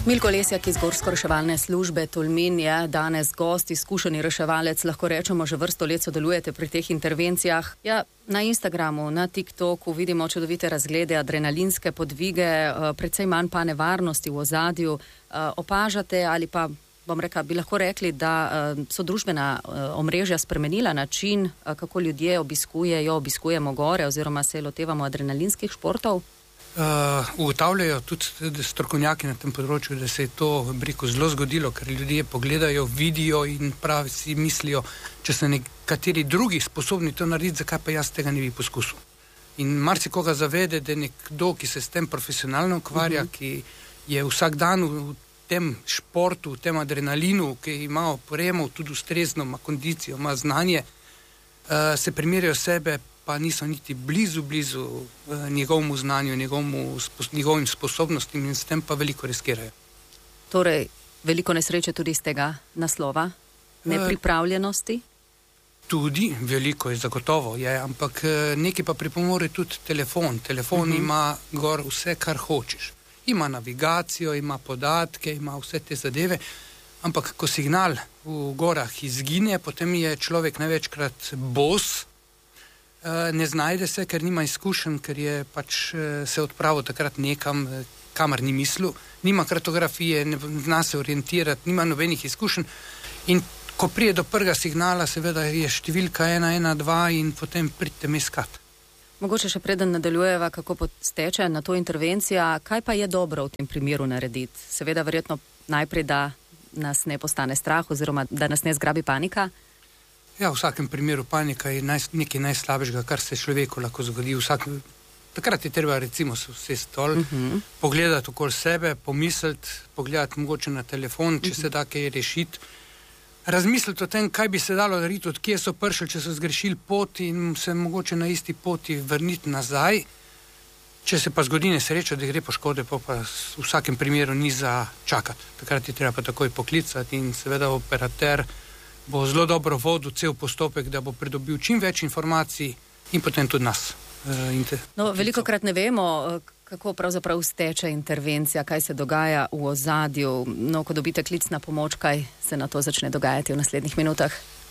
Milko Lesjak iz Gorsko-reševalne službe Tolmin je danes gost, izkušeni reševalec, lahko rečemo, že vrsto let sodelujete pri teh intervencijah. Ja, na Instagramu, na TikToku vidimo čudovite razglede, adrenalinske podvige, precej manj pa nevarnosti v ozadju. Opažate ali pa, bi lahko rekli, da so družbena omrežja spremenila način, kako ljudje obiskujemo gore oziroma se lotevamo adrenalinskih športov? Ugotavljajo tudi strokovnjaki na tem področju, da se je to zelo zgodilo, ker ljudje pogledajo, vidijo in pravi si mislijo, če so nekateri drugi sposobni to narediti, zakaj pa jaz tega ne bi poskusil. In marsikoga zavede, da je nekdo, ki se s tem profesionalno ukvarja, ki je vsak dan v tem športu, v tem adrenalinu, ki ima opremo, tudi ustrezno, ima kondicijo, ima znanje, se primerjajo sebe, pa niso niti blizu njegovemu znanju, njegovim sposobnostim in s tem pa veliko riskirajo. Torej, veliko nesreče tudi iz tega naslova? Nepripravljenosti? Tudi, veliko je zagotovo, ampak nekaj pa pripomore tudi telefon. Telefon ima gor vse, kar hočeš. Ima navigacijo, ima podatke, ima vse te zadeve, ampak ko signal v gorah izgine, potem je človek največkrat bos, ne znajde se, ker nima izkušenj, ker je pač se odpravil takrat nekam, kamor ni mislil, nima kartografije, ne zna se orientirati, nima nobenih izkušenj in ko prije do prvega signala, seveda je številka 112 in potem pridite me iskat. Mogoče še preden nadaljujeva, kako poteče na to intervencija, kaj pa je dobro v tem primeru narediti? Seveda verjetno najprej, da nas ne postane strah oziroma da nas ne zgrabi panika? Ja, v vsakem primeru panika je nekaj najslabšega, kar se človeku lahko zgodi. Takrat je treba recimo se stol, pogledati okoli sebe, pomisliti, pogledati mogoče na telefon, če se da kaj rešiti, razmisliti o tem, kaj bi se dalo narediti, od kje so prišli, če so zgrešili pot in se mogoče na isti poti vrniti nazaj. Če se pa zgodi nesreča, da gre po škode, pa v vsakem primeru ni za čakati. Takrat je treba pa takoj poklicati in seveda operater bo zelo dobro vodil cel postopek, da bo pridobil čim več informacij in potem tudi nas. Velikokrat ne vemo, kako pravzaprav steče intervencija, kaj se dogaja v ozadju. Ko dobite klic na pomoč, kaj se na to začne dogajati v naslednjih minutah?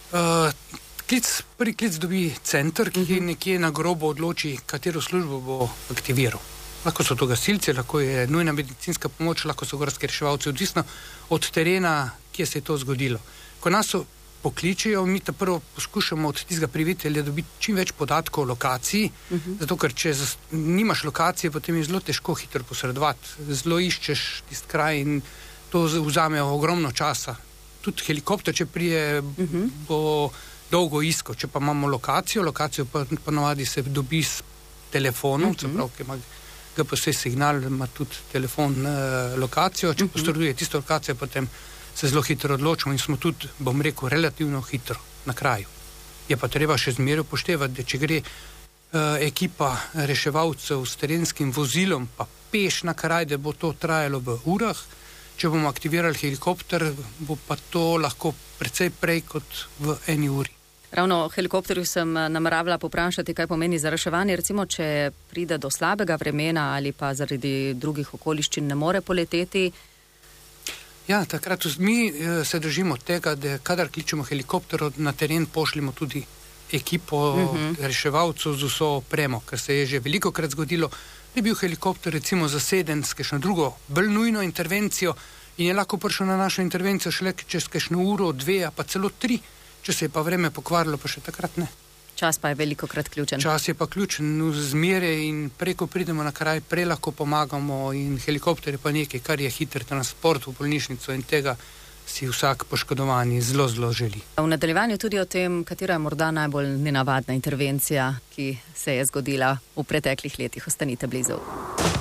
Prvi klic dobi center, ki nekje na grobo odloči, katero službo bo aktiviral. Lahko so to gasilci, lahko je nujna medicinska pomoč, lahko so gorski reševalci, odvisno od terena, kje se je to zgodilo. Ko nas pokličejo, mi ta prvo poskušamo od tistega prijavitelja dobiti čim več podatkov o lokaciji, zato ker če nimaš lokacije, potem je zelo težko hitro posredovati. Zelo iščeš tisti kraj in to vzame ogromno časa. Tudi helikopter, če prije, bo dolgo iskal. Če pa imamo lokacijo pa ponavadi se dobi s telefonom, se pravi, ki ima GPS signal, ima tudi telefon lokacijo, če posreduje tisto lokacijo, potem se zelo hitro odločimo in smo tudi, relativno hitro na kraju. Je pa treba še zmeraj upoštevati, da če gre ekipa reševalcev s terenskim vozilom pa peš na kraj, da bo to trajalo v urah, če bomo aktivirali helikopter, bo pa to lahko precej prej kot v 1 uri. Ravno o helikopterju sem nameravala povprašati, kaj pomeni za reševanje, recimo, če pride do slabega vremena ali pa zaradi drugih okoliščin ne more poleteti. Ja, takrat mi se držimo tega, da kadar kličemo helikopter, na teren pošljemo tudi ekipo reševalcev z vso opremo, ker se je že velikokrat zgodilo, da je bil helikopter recimo zaseden s kakšno drugo, bolj nujno intervencijo in je lahko prišel na našo intervencijo šele čez kakšno uro, 2, pa celo 3, če se je pa vreme pokvarilo, pa še takrat ne. Čas pa je velikokrat ključen. Čas je pa ključen, zmeraj in preko pridemo na kraj, prej lahko pomagamo in helikopter je pa nekaj, kar je hiter transport v bolnišnico in tega si vsak poškodovani zelo, zelo želi. V nadaljevanju tudi o tem, katera je morda najbolj nenavadna intervencija, ki se je zgodila v preteklih letih. Ostanite blizu.